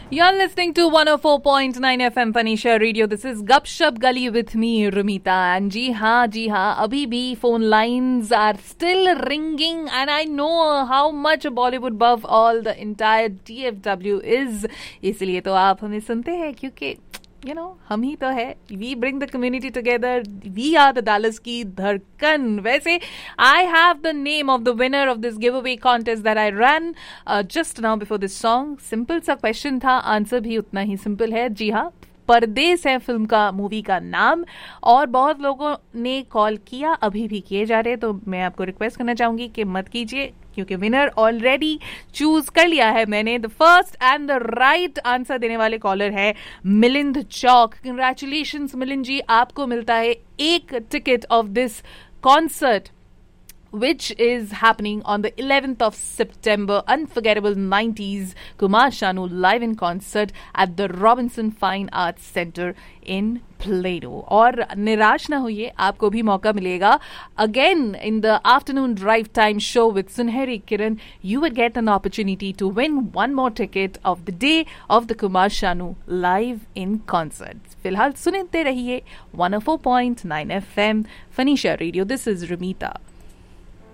You're listening to 104.9 FM Panisha Radio. This is Gupshup Gully with me, Rumita. And जी हाँ, अभी भी phone lines are still ringing. And I know how much a Bollywood buff all the entire DFW is. इसलिए तो आप हमें सुनते हैं क्योंकि हम ही तो है. We bring the community together. We are the Dallas की धड़कन. वैसे I have the name of the winner of this giveaway contest that I ran just now before this song. Simple सा question था, आंसर भी उतना ही simple है. जी हाँ, परदेस है फिल्म का, मूवी का नाम. और बहुत लोगों ने कॉल किया, अभी भी किए जा रहे, तो मैं आपको रिक्वेस्ट करना चाहूंगी कि मत कीजिए क्योंकि विनर ऑलरेडी चूज कर लिया है मैंने. The first and the right answer देने वाले कॉलर है मिलिंद चौक. कंग्रेचुलेशंस मिलिंद जी, आपको मिलता है एक ticket of this concert which is happening on the 11th of September. Unforgettable 90s Kumar Sanu live in concert at the Robinson Fine Arts Center in Plano. और निराश ना होइए, आपको भी मौका मिलेगा. Again in the afternoon drive time show with Sunheri Kiran, you would get an opportunity to win one more ticket of the day of the Kumar Sanu live in concert. फिलहाल सुनते रहिए 104.9 FM Phanisha Radio. This is Rumita.